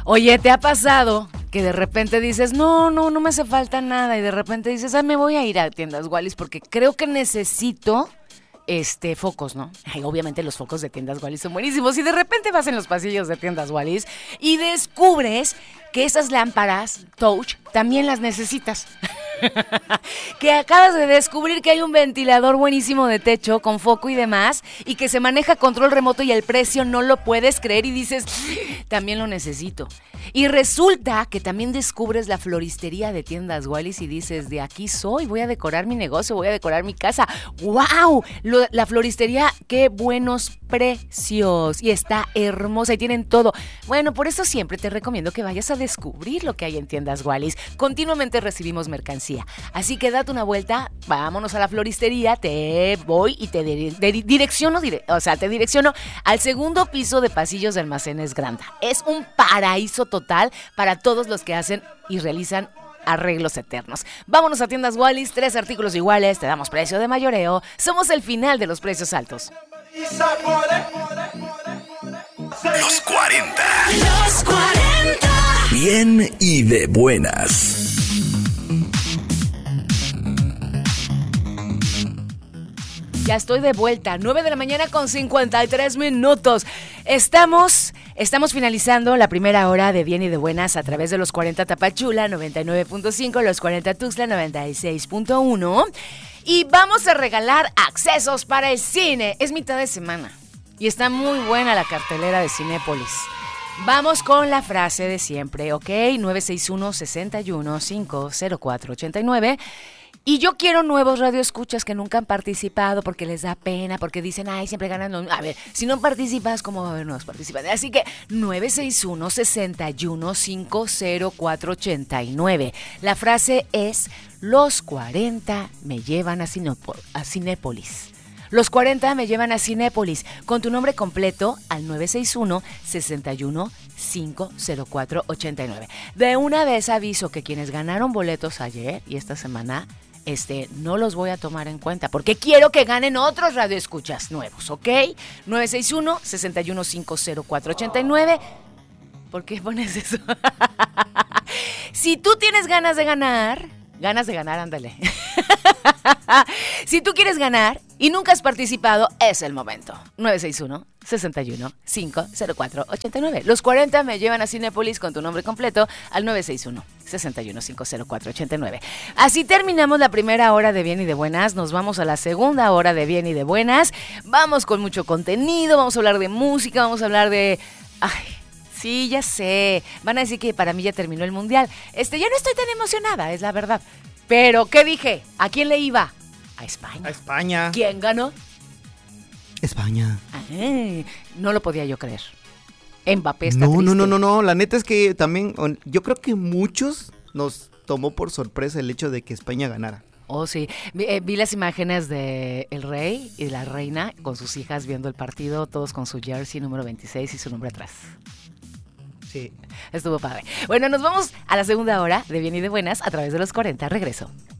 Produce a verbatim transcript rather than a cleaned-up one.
Oye, ¿te ha pasado que de repente dices, no, no, no me hace falta nada? Y de repente dices, ah, me voy a ir a Tiendas Wallis porque creo que necesito este focos, ¿no? Ay, obviamente los focos de Tiendas Wallis son buenísimos. Y de repente vas en los pasillos de Tiendas Wallis y descubres que esas lámparas touch también las necesitas. Que acabas de descubrir que hay un ventilador buenísimo de techo con foco y demás y que se maneja a control remoto y el precio no lo puedes creer y dices, también lo necesito. Y resulta que también descubres la floristería de Tiendas Wallis y dices, de aquí soy, voy a decorar mi negocio, voy a decorar mi casa. ¡Wow! Lo, la floristería, qué buenos precios y está hermosa y tienen todo. Bueno, por eso siempre te recomiendo que vayas a descubrir lo que hay en Tiendas Wallis. Continuamente recibimos mercancía, así que date una vuelta, vámonos a la floristería, te voy y te de, de, direcciono, dire, o sea, te direcciono al segundo piso de Pasillos de Almacenes Granda. Es un paraíso total para todos los que hacen y realizan arreglos eternos. Vámonos a Tiendas Wallis, tres artículos iguales, te damos precio de mayoreo, somos el final de los precios altos. Los cuarenta. Los cuarenta. Bien y de buenas. Ya estoy de vuelta, nueve de la mañana con cincuenta y tres minutos. Estamos, estamos finalizando la primera hora de Bien y de Buenas a través de los cuarenta Tapachula, noventa y nueve punto cinco, los cuarenta Tuxtla, noventa y seis punto uno. Y vamos a regalar accesos para el cine. Es mitad de semana y está muy buena la cartelera de Cinépolis. Vamos con la frase de siempre, ¿ok? nueve seis uno, seis uno, cinco cero cuatro ocho nueve. Y yo quiero nuevos radioescuchas que nunca han participado porque les da pena, porque dicen, ay, siempre ganan los... A ver, si no participas, ¿cómo va a haber nuevos participantes? Así que nueve seis uno, seis uno, cinco cero cuatro ocho nueve. La frase es, los cuarenta me llevan a, Cinepo- a Cinépolis. Los cuarenta me llevan a Cinépolis. Con tu nombre completo al nueve seis uno, seis uno, cinco cero cuatro ocho nueve. De una vez aviso que quienes ganaron boletos ayer y esta semana, este, no los voy a tomar en cuenta porque quiero que ganen otros radioescuchas nuevos, ¿ok? nueve seis uno, seis uno, cinco cero cuatro ocho nueve. ¿Por qué pones eso? Si tú tienes ganas de ganar, ganas de ganar, ándale. Si tú quieres ganar y nunca has participado, es el momento. nueve seis uno, seis uno, cinco cero cuatro ocho nueve. Los cuarenta me llevan a Cinépolis con tu nombre completo al nueve seis uno, seis uno, cinco cero cuatro ocho nueve. Así terminamos la primera hora de Bien y de Buenas. Nos vamos a la segunda hora de Bien y de Buenas. Vamos con mucho contenido, vamos a hablar de música, vamos a hablar de... Ay, sí, ya sé. Van a decir que para mí ya terminó el mundial. Este, ya no estoy tan emocionada, es la verdad. Pero, ¿qué dije? ¿A quién le iba? A España. A España. ¿Quién ganó? España. Ay, no lo podía yo creer. Mbappé está No, triste. no, no, no, no. La neta es que también, yo creo que muchos nos tomó por sorpresa el hecho de que España ganara. Oh, sí. Vi, eh, vi las imágenes de el rey y la reina con sus hijas viendo el partido, todos con su jersey número veintiséis y su nombre atrás. Sí. Estuvo padre. Bueno, nos vamos a la segunda hora de Bien y de Buenas a través de los cuarenta. Regreso.